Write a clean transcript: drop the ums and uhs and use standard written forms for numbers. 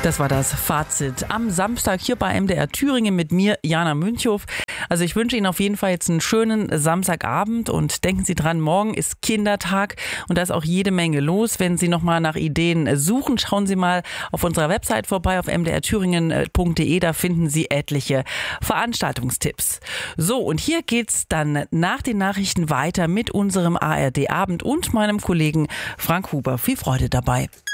Das war das Fazit am Samstag hier bei MDR Thüringen mit mir, Jana Münchhof. Also ich wünsche Ihnen auf jeden Fall jetzt einen schönen Samstagabend und denken Sie dran, morgen ist Kindertag und da ist auch jede Menge los. Wenn Sie nochmal nach Ideen suchen, schauen Sie mal auf unserer Website vorbei, auf mdrthüringen.de, da finden Sie etliche Veranstaltungstipps. So, und hier geht's dann nach den Nachrichten weiter mit unserem ARD-Abend und meinem Kollegen Frank Huber. Viel Freude dabei.